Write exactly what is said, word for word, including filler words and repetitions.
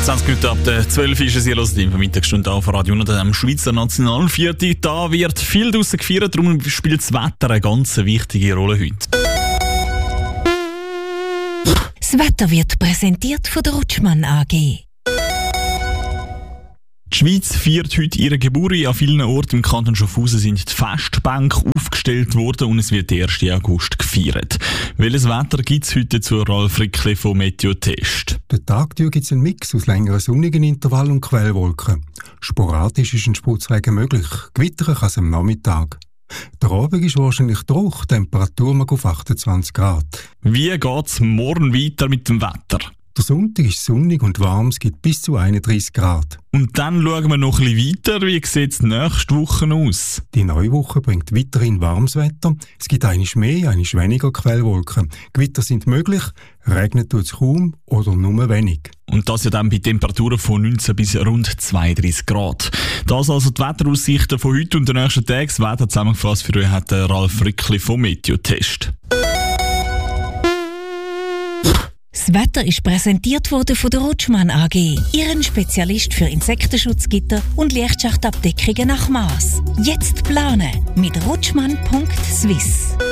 zwanzig Minuten ab der zwölf ist es hier los, die Mittagsstunde auf Radio und am Schweizer Nationalviertel. Da wird viel draussen gefeiert, darum spielt das Wetter eine ganz wichtige Rolle heute. Das Wetter wird präsentiert von der Rutschmann A G. Die Schweiz feiert heute ihre Geburt. An vielen Orten im Kanton Schaffhausen sind die Festbänke aufgestellt worden und es wird der ersten August gefeiert. Welches Wetter gibt es heute zu Ralf Rickli vom Meteotest? Den Tag gibt es einen Mix aus längeren sonnigen Intervallen und Quellwolken. Sporadisch ist ein Sputzregen möglich, gewittern kann es am Nachmittag. Der Abend ist wahrscheinlich trocken, Temperatur mag auf achtundzwanzig Grad. Wie geht es morgen weiter mit dem Wetter? Der Sonntag ist sonnig und warm, es gibt bis zu einunddreissig Grad. Und dann schauen wir noch ein bisschen weiter. Wie sieht es nächste Woche aus? Die neue Woche bringt weiterhin warmes Wetter. Es gibt einiges mehr, einiges weniger Quellwolken. Gewitter sind möglich, regnet tut es kaum oder nur wenig. Und das ja dann bei Temperaturen von neunzehn bis rund zweiunddreissig Grad. Das also die Wetteraussichten von heute und den nächsten Tagen. Das Wetter zusammengefasst für euch hat der Ralf Rickli vom Meteotest. Das Wetter ist präsentiert worden von der Rutschmann A G, ihren Spezialist für Insektenschutzgitter und Lichtschachtabdeckungen nach Maß. Jetzt planen mit rutschmann punkt swiss.